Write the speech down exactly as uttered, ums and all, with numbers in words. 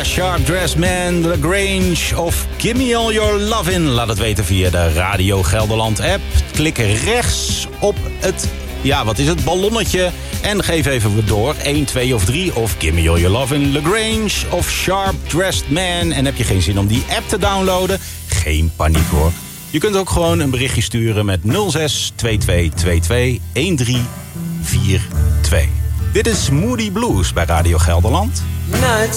Sharp Dressed Man, The Grange of Gimme All Your Lovin'. Laat het weten via de Radio Gelderland app. Klik rechts op het, ja wat is het, ballonnetje. En geef even door, één, twee of drie. Of Gimme All Your Lovin', The Grange of Sharp Dressed Man. En heb je geen zin om die app te downloaden? Geen paniek hoor. Je kunt ook gewoon een berichtje sturen met nul zes twee twee twee twee een drie vier twee. Dit is Moody Blues bij Radio Gelderland.